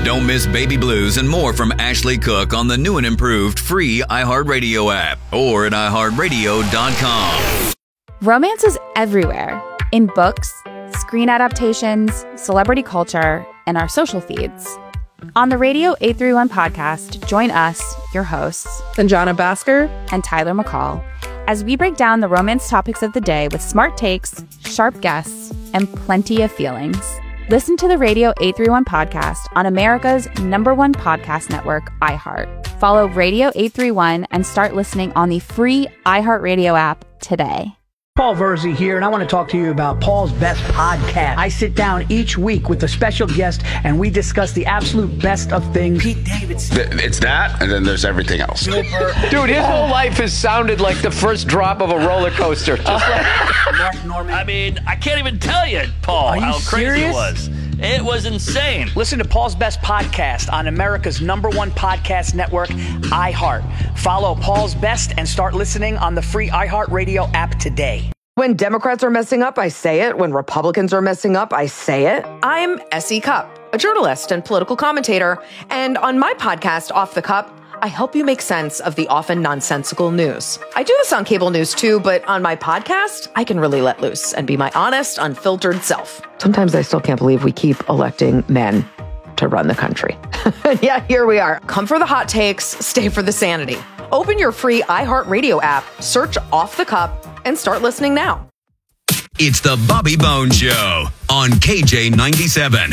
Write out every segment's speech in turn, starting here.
Don't miss Baby Blues and more from Ashley Cook on the new and improved free iHeartRadio app or at iHeartRadio.com. Romance is everywhere, in books, screen adaptations, celebrity culture, and our social feeds. On the Radio 831 podcast, join us, your hosts, Sanjana Bhaskar and Tyler McCall, as we break down the romance topics of the day with smart takes, sharp guests, and plenty of feelings. Listen to the Radio 831 podcast on America's #1 podcast network, iHeart. Follow Radio 831 and start listening on the free iHeartRadio app today. Paul Verzi here, and I want to talk to you about Paul's Best Podcast. I sit down each week with a special guest, and we discuss the absolute best of things. Pete Davidson. It's that, and then there's everything else. Dude, his whole life has sounded like the first drop of a roller coaster. Just Mark Norman. I mean, I can't even tell you, Paul, how crazy it was. It was insane. Listen to Paul's Best Podcast on America's #1 podcast network, iHeart. Follow Paul's Best and start listening on the free iHeartRadio app today. When Democrats are messing up, I say it. When Republicans are messing up, I say it. I'm S.E. Cupp, a journalist and political commentator. And on my podcast, Off the Cup, I help you make sense of the often nonsensical news. I do this on cable news too, but on my podcast, I can really let loose and be my honest, unfiltered self. Sometimes I still can't believe we keep electing men to run the country. Yeah, here we are. Come for the hot takes, stay for the sanity. Open your free iHeartRadio app, search Off the Cup, and start listening now. It's the Bobby Bones Show on KJ97.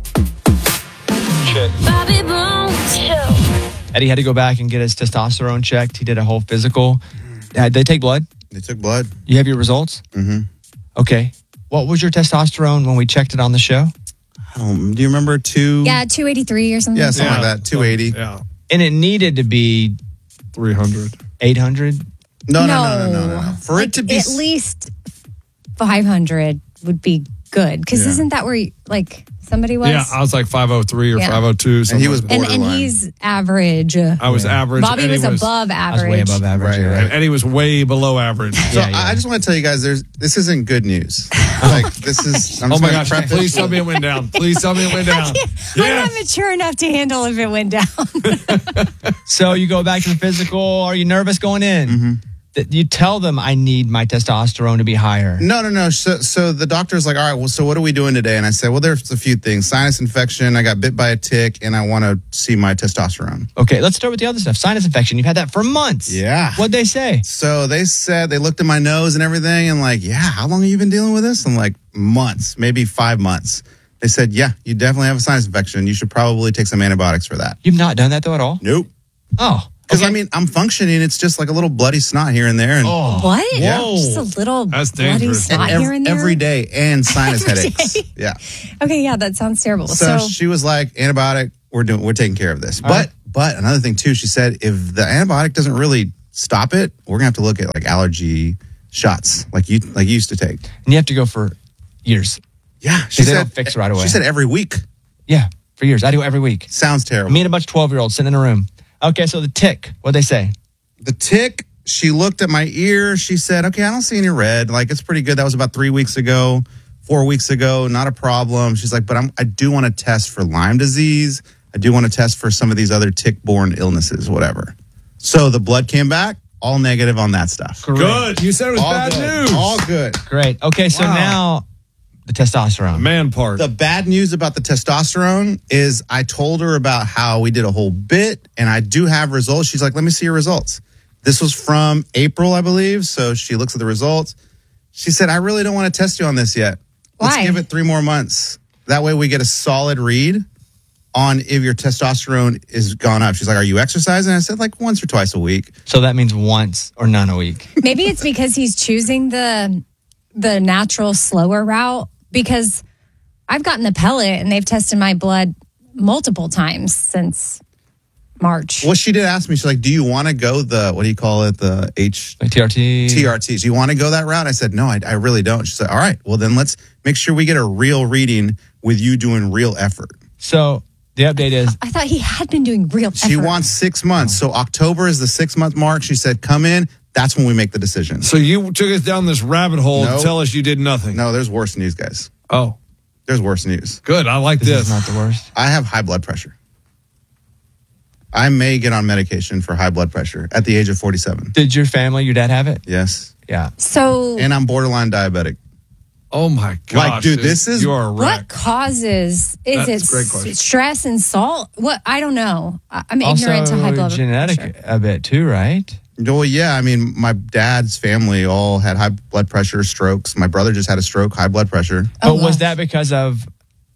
Bobby Bones Show. Eddie had to go back and get his testosterone checked. He did a whole physical. Did they take blood? They took blood. You have your results? Mm-hmm. Okay. What was your testosterone when we checked it on the show? Do you remember 283 or something? Yeah, something like that. 280. Yeah. And it needed to be 300. 800? No. For like, it to be at least 500 would be good. Because isn't that where somebody was? Yeah, I was like 503 or 502. And he was and he's average. I was average. Bobby Eddie was above average. I was way above average. Right. And Eddie was way below average. So I just want to tell you guys, this isn't good news. This is. Oh my gosh! Please tell me it went down. Please tell me it went down. I'm not mature enough to handle if it went down. So you go back to the physical. Are you nervous going in? Mm-hmm. You tell them I need my testosterone to be higher. No. So the doctor's like, all right, well, so what are we doing today? And I said, well, there's a few things. Sinus infection, I got bit by a tick, and I want to see my testosterone. Okay, let's start with the other stuff. Sinus infection. You've had that for months. Yeah. What'd they say? So they said, they looked at my nose and everything, and like, yeah, how long have you been dealing with this? I'm like, months, maybe 5 months. They said, yeah, you definitely have a sinus infection. You should probably take some antibiotics for that. You've not done that, though, at all? Nope. Oh. Because, I mean, I'm functioning. It's just like a little bloody snot here and there. And What? Yeah. Just a little That's bloody dangerous. snot here and there? Every day, and sinus headaches. Yeah. Okay, yeah, that sounds terrible. So she was like, antibiotic, we're taking care of this. All But another thing, too, she said, if the antibiotic doesn't really stop it, we're going to have to look at like allergy shots like you used to take. And you have to go for years. Yeah. She said, they don't fix it right away. She said every week. Yeah, for years. I do it every week. Sounds terrible. Me and a bunch of 12-year-olds sitting in a room. Okay, so the tick, what'd they say? The tick, she looked at my ear. She said, okay, I don't see any red. Like, it's pretty good. That was about 3 weeks ago, 4 weeks ago. Not a problem. She's like, but I do want to test for Lyme disease. I do want to test for some of these other tick-borne illnesses, whatever. So the blood came back, all negative on that stuff. Great. Good. You said it was All bad good. news. All good. Great. Okay, so now the testosterone. Man part. The bad news about the testosterone is I told her about how we did a whole bit, and I do have results. She's like, let me see your results. This was from April, I believe. So she looks at the results. She said, I really don't want to test you on this yet. Let's Why? give it 3 more months. That way we get a solid read on if your testosterone is gone up. She's like, are you exercising? I said, like once or twice a week. So that means once or none a week. Maybe it's because he's choosing the natural, slower route. Because I've gotten the pellet and they've tested my blood multiple times since March. Well, she did ask me, she's like, do you want to go the, what do you call it? The Like TRT? TRT. Do you want to go that route? I said, no, I really don't. She said, all right, well then let's make sure we get a real reading with you doing real effort. So the update is... I thought he had been doing real effort. She wants 6 months. So October is the 6-month mark. She said, come in. That's when we make the decision. So you took us down this rabbit hole No. to tell us you did nothing. No, there's worse news, guys. Oh, There's worse news. good. I like this. Is not the worst. I have high blood pressure. I may get on medication for high blood pressure at the age of 47. Did your dad have it? Yes. Yeah. So, and I'm borderline diabetic. Oh my gosh. Like, dude, this is you're a wreck. what causes? Is That's a great it question. stress and salt? What? I don't know. I'm Also, ignorant to high blood genetic pressure. a bit too, right? Well, yeah. I mean, my dad's family all had high blood pressure, strokes. My brother just had a stroke, high blood pressure. But was that because of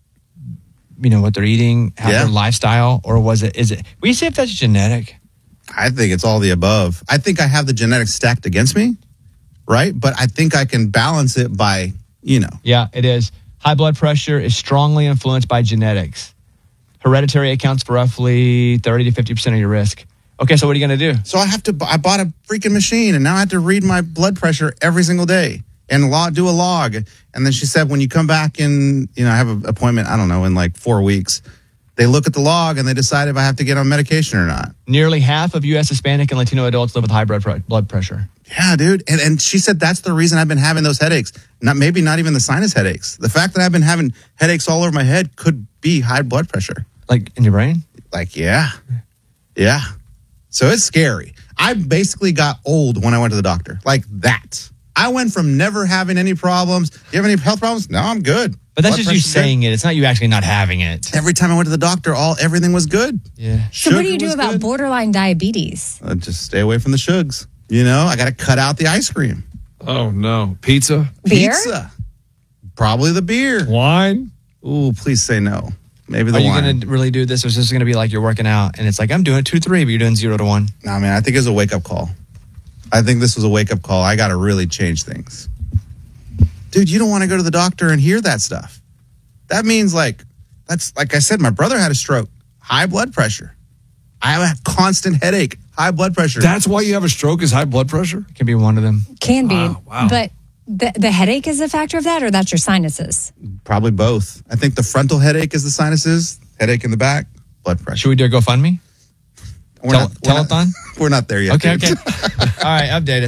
what they're eating, their lifestyle, or is it? We see if that's genetic. I think it's all the above. I think I have the genetics stacked against me, right? But I think I can balance it by, Yeah, it is. High blood pressure is strongly influenced by genetics. Hereditary accounts for roughly 30 to 50% of your risk. Okay, so what are you going to do? So I bought a freaking machine, and now I have to read my blood pressure every single day and do a log. And then she said, when you come back in, I have an appointment, I don't know, in like 4 weeks, they look at the log and they decide if I have to get on medication or not. Nearly half of U.S. Hispanic and Latino adults live with high blood pressure. Yeah, dude. And she said that's the reason I've been having those headaches. Maybe not even the sinus headaches. The fact that I've been having headaches all over my head could be high blood pressure. Like in your brain? Like, yeah. Yeah. So it's scary. I basically got old when I went to the doctor. Like that. I went from never having any problems. Do you have any health problems? No, I'm good. But that's Blood just you pressure's good. saying it. It's not you actually not having it. Every time I went to the doctor, everything was good. Yeah. So what do you do about borderline diabetes? Just stay away from the shugs. I got to cut out the ice cream. Oh, no. Pizza? Beer? Pizza. Probably the beer. Wine? Ooh, please say no. Maybe the Are you wine. going to really do this, or is this going to be like you're working out and it's like I'm doing 2 to 3, but you're doing 0 to 1? No, man, I think it was a wake-up call. I think this was a wake-up call. I got to really change things. Dude, you don't want to go to the doctor and hear that stuff. That means that's like I said, my brother had a stroke, high blood pressure. I have a constant headache, high blood pressure. That's why you have a stroke is high blood pressure? It can be one of them. Can be. Wow. But the headache is a factor of that, or that's your sinuses? Probably both. I think the frontal headache is the sinuses, headache in the back, blood pressure. Should we do a GoFundMe? Telethon? We're not there yet. Okay, dude. okay. All right, update us.